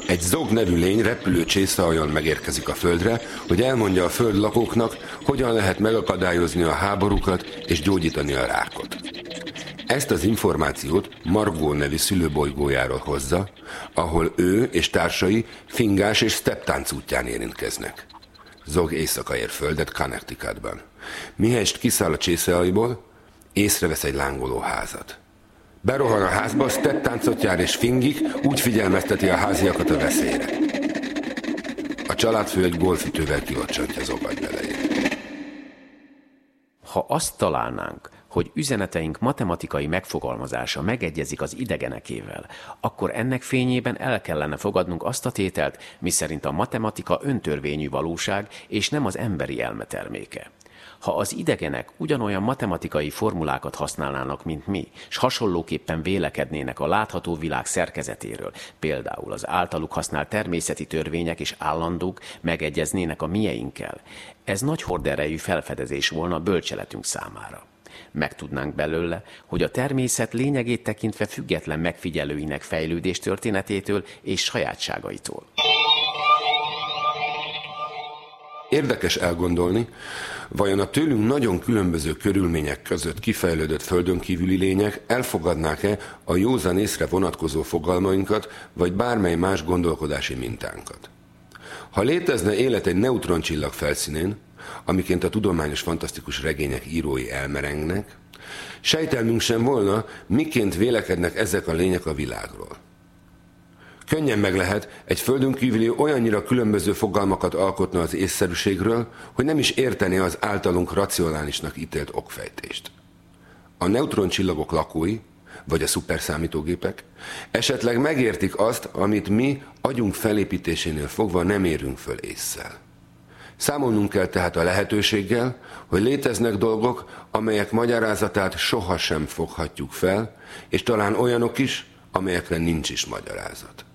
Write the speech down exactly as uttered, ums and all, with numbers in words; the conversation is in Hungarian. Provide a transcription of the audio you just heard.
Egy Zog nevű lény repülő csészehajón megérkezik a Földre, hogy elmondja a Föld lakóknak, hogyan lehet megakadályozni a háborúkat és gyógyítani a rákot. Ezt az információt Margó nevű szülőbolygójáról hozza, ahol ő és társai fingás és stepptánc útján érintkeznek. Zog éjszaka ér földet Connecticutban. Mihelyest kiszáll a csészehajból, észrevesz egy lángoló házat. Berohan a házba, stepptáncot jár és fingik, úgy figyelmezteti a háziakat a veszélyre. A családfő egy golfütővel kilocsantja Zog agyvelejét. Ha azt találnánk, hogy üzeneteink matematikai megfogalmazása megegyezik az idegenekével, akkor ennek fényében el kellene fogadnunk azt a tételt, miszerint a matematika öntörvényű valóság, és nem az emberi elme terméke. Ha az idegenek ugyanolyan matematikai formulákat használnának, mint mi, s hasonlóképpen vélekednének a látható világ szerkezetéről, például az általuk használt természeti törvények és állandók megegyeznének a mieinkkel, ez nagy horderejű felfedezés volna a bölcseletünk számára. Megtudnánk belőle, hogy a természet lényegét tekintve független megfigyelőinek fejlődés történetétől és sajátságaitól. Érdekes elgondolni, vajon a tőlünk nagyon különböző körülmények között kifejlődött földönkívüli lények elfogadnák-e a józan észre vonatkozó fogalmainkat, vagy bármely más gondolkodási mintánkat. Ha létezne élet egy neutroncsillag felszínén, amiként a tudományos fantasztikus regények írói elmerengnek, sejtelmünk sem volna, miként vélekednek ezek a lények a világról. Könnyen meg lehet, egy földön kívüli olyannyira különböző fogalmakat alkotna az észszerűségről, hogy nem is értené az általunk racionálisnak ítélt okfejtést. A neutroncsillagok lakói, vagy a szuperszámítógépek esetleg megértik azt, amit mi agyunk felépítésénél fogva nem érünk föl ésszel. Számolnunk kell tehát a lehetőséggel, hogy léteznek dolgok, amelyek magyarázatát sohasem foghatjuk fel, és talán olyanok is, amelyekre nincs is magyarázat.